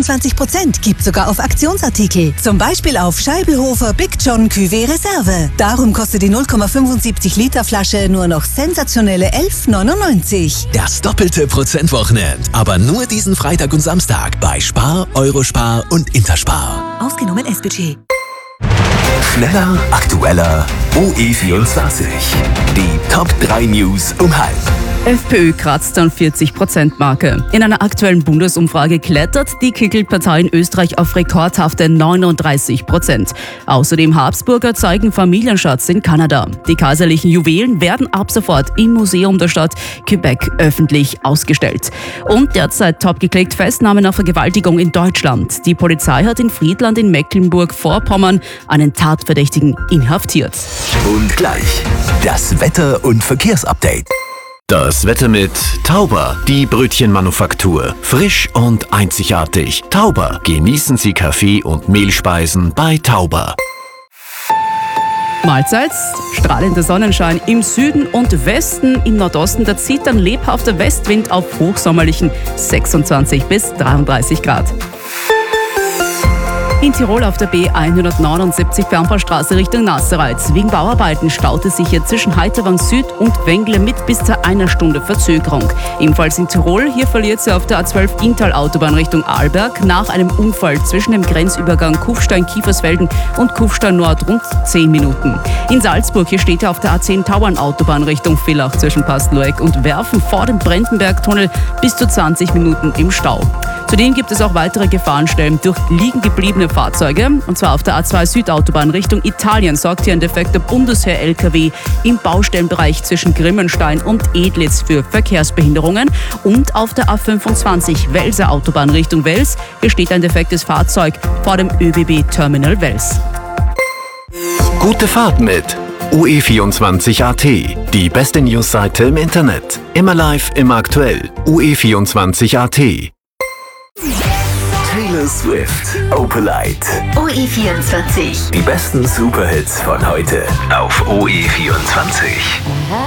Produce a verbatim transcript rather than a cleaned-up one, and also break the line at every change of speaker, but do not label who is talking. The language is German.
fünfundzwanzig Prozent gibt sogar auf Aktionsartikel. Zum Beispiel auf Scheibelhofer Big John Cuvée Reserve. Darum kostet die null Komma fünfundsiebzig Liter Flasche nur noch sensationelle elf neunundneunzig.
Das doppelte Prozentwochenend. Aber nur diesen Freitag und Samstag bei Spar, Eurospar und Interspar.
Ausgenommen S-Budget.
Schneller, aktueller, O E vierundzwanzig. Die Top drei News um halb.
FPÖ kratzt an vierzig Prozent Marke. In einer aktuellen Bundesumfrage klettert die Kickel-Partei in Österreich auf rekordhafte neununddreißig Prozent. Außerdem Habsburger zeigen Familienschatz in Kanada. Die kaiserlichen Juwelen werden ab sofort im Museum der Stadt Quebec öffentlich ausgestellt. Und derzeit topgeklickt Festnahme nach Vergewaltigung in Deutschland. Die Polizei hat in Friedland in Mecklenburg-Vorpommern einen Tatverdächtigen inhaftiert.
Und gleich das Wetter- und Verkehrsupdate.
Das Wetter mit Tauber, die Brötchenmanufaktur. Frisch und einzigartig. Tauber, genießen Sie Kaffee und Mehlspeisen bei Tauber.
Mahlzeit, strahlender Sonnenschein im Süden und Westen. Im Nordosten, da zieht dann lebhafter Westwind auf hochsommerlichen sechsundzwanzig bis dreiunddreißig Grad. In Tirol auf der B hundertneunundsiebzig Fernfahrstraße Richtung Nassereitz. Wegen Bauarbeiten staute sich hier zwischen Heiterwang Süd und Wengle mit bis zu einer Stunde Verzögerung. Ebenfalls in Tirol, hier verliert sie auf der A zwölf Inntal-Autobahn Richtung Arlberg nach einem Unfall zwischen dem Grenzübergang Kufstein-Kiefersfelden und Kufstein Nord rund zehn Minuten. In Salzburg, hier steht er auf der A zehn Tauern-Autobahn Richtung Villach zwischen Pastlueck und Werfen vor dem Brandenberg-Tunnel bis zu zwanzig Minuten im Stau. Zudem gibt es auch weitere Gefahrenstellen durch liegen gebliebene Fahrzeuge. Und zwar auf der A zwei Südautobahn Richtung Italien sorgt hier ein defekter Bundesheer-L K W im Baustellenbereich zwischen Grimmenstein und Edlitz für Verkehrsbehinderungen. Und auf der A fünfundzwanzig Welser Autobahn Richtung Wels, hier steht ein defektes Fahrzeug vor dem Ö B B-Terminal Wels.
Gute Fahrt mit O E vierundzwanzig Punkt A T. Die beste Newsseite im Internet. Immer live, immer aktuell. O E vierundzwanzig Punkt A T.
Taylor Swift, Opalite.
O E vierundzwanzig.
Die besten Superhits von heute auf O E vierundzwanzig.